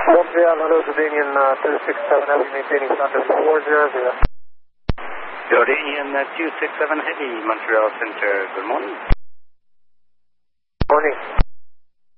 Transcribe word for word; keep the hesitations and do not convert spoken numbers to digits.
Montreal, hello, Jordanian uh, two six seven Heavy, maintaining Thunder four zero zero. Jordanian uh, two six seven Heavy, Montreal Center, good morning. Morning.